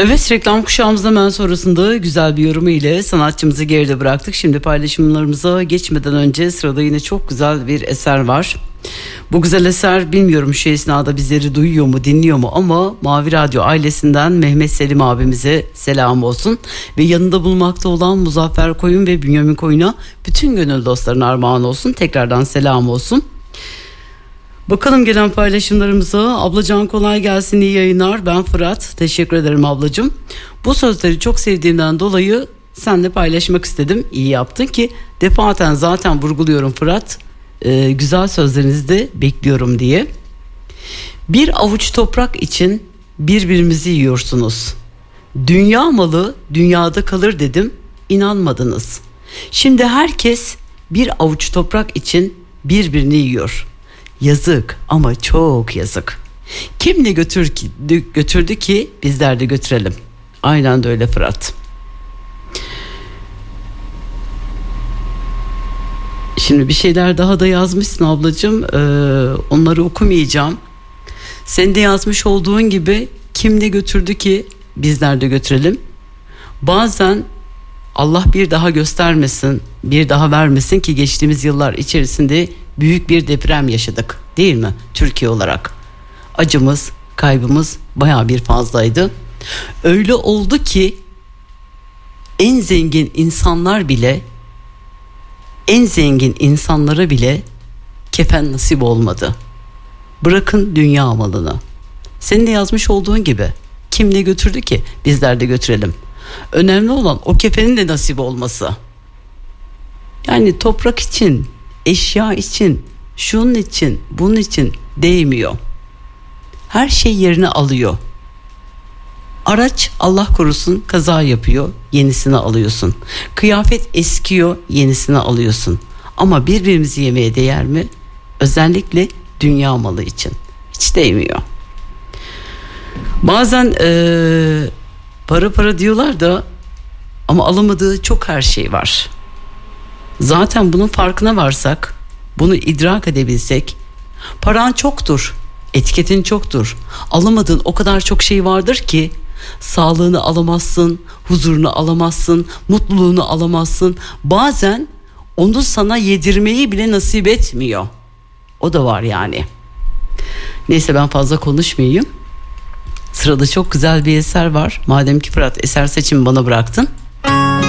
Evet, reklam kuşağımızda hemen sonrasında güzel bir yorumu ile sanatçımızı geride bıraktık. Şimdi paylaşımlarımıza geçmeden önce sırada yine çok güzel bir eser var. Bu güzel eser, bilmiyorum şu esnada bizleri duyuyor mu, dinliyor mu, ama Mavi Radyo ailesinden Mehmet Selim abimize selam olsun. Ve yanında bulunmakta olan Muzaffer Koyun ve Bünyamin Koyun'a bütün gönül dostlarına armağan olsun. Tekrardan selam olsun. Bakalım gelen paylaşımlarımıza. Ablacan kolay gelsin, iyi yayınlar. Ben Fırat. Teşekkür ederim ablacığım. Bu sözleri çok sevdiğimden dolayı seninle paylaşmak istedim. İyi yaptın ki defaten zaten vurguluyorum Fırat. Güzel sözlerinizi de bekliyorum diye. Bir avuç toprak için birbirimizi yiyorsunuz. Dünya malı dünyada kalır dedim, inanmadınız. Şimdi herkes bir avuç toprak için birbirini yiyor. Yazık, ama çok yazık. Kim ne götürdü ki bizler de götürelim. Aynen de öyle Fırat. Şimdi bir şeyler daha da yazmışsın ablacığım. Onları okumayacağım. Sen de yazmış olduğun gibi kim ne götürdü ki bizler de götürelim. Bazen Allah bir daha göstermesin, bir daha vermesin ki geçtiğimiz yıllar içerisinde büyük bir deprem yaşadık, değil mi? Türkiye olarak. Acımız, kaybımız bayağı bir fazlaydı. Öyle oldu ki en zengin insanlara bile kefen nasip olmadı. Bırakın dünya malını. Senin de yazmış olduğun gibi kim ne götürdü ki bizler de götürelim. Önemli olan o kefenin de nasip olması. Yani toprak için, eşya için, şunun için, bunun için değmiyor. Her şey yerini alıyor. Araç Allah korusun kaza yapıyor, yenisini alıyorsun. Kıyafet eskiyor, yenisini alıyorsun. Ama birbirimizi yemeye değer mi? Özellikle dünya malı için. Hiç değmiyor. Bazen para diyorlar da ama alamadığı çok her şey var. Zaten bunun farkına varsak, bunu idrak edebilsek, paran çoktur, etiketin çoktur. Alamadığın o kadar çok şey vardır ki sağlığını alamazsın, huzurunu alamazsın, mutluluğunu alamazsın. Bazen onu sana yedirmeyi bile nasip etmiyor. O da var yani. Neyse, ben fazla konuşmayayım. Sırada çok güzel bir eser var. Madem ki Fırat eser seçimi bana bıraktın.